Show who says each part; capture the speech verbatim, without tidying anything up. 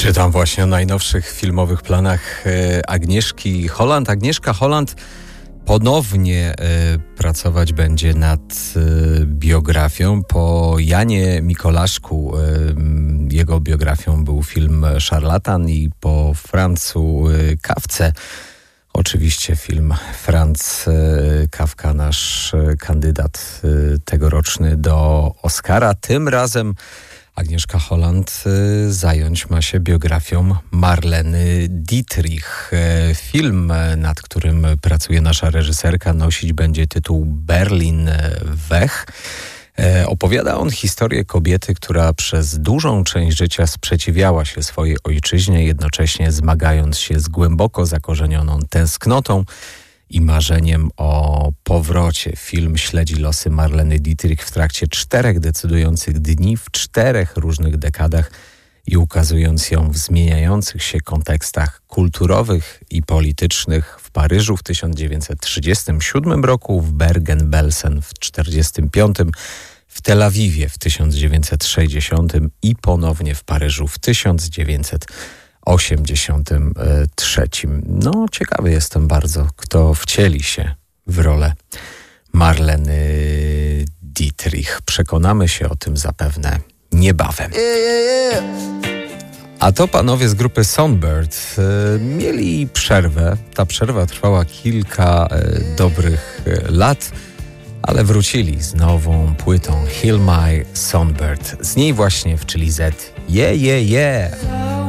Speaker 1: Czytam właśnie o najnowszych filmowych planach Agnieszki Holland. Agnieszka Holland ponownie pracować będzie nad biografią. Po Janie Mikolaszku jego biografią był film Szarlatan i po Francu Kafce oczywiście film Franz Kafka, nasz kandydat tegoroczny do Oscara. Tym razem Agnieszka Holland zająć ma się biografią Marleny Dietrich. Film, nad którym pracuje nasza reżyserka, nosić będzie tytuł Berlin Weg. Opowiada on historię kobiety, która przez dużą część życia sprzeciwiała się swojej ojczyźnie, jednocześnie zmagając się z głęboko zakorzenioną tęsknotą i marzeniem o powrocie. Film śledzi losy Marleny Dietrich w trakcie czterech decydujących dni w czterech różnych dekadach i ukazując ją w zmieniających się kontekstach kulturowych i politycznych w Paryżu w tysiąc dziewięćset trzydziestym siódmym roku, w Bergen-Belsen w tysiąc dziewięćset czterdziestym piątym, w Tel Awiwie w tysiąc dziewięćset sześćdziesiątym i ponownie w Paryżu w tysiąc dziewięćset osiemdziesiątym trzecim. No, ciekawy jestem bardzo, kto wcieli się w rolę Marleny Dietrich. Przekonamy się o tym zapewne niebawem. A to panowie z grupy Songbird y, mieli przerwę. Ta przerwa trwała kilka y, dobrych y, lat, ale wrócili z nową płytą Heal My Songbird. Z niej właśnie wczyli Z. Yeah, yeah, yeah!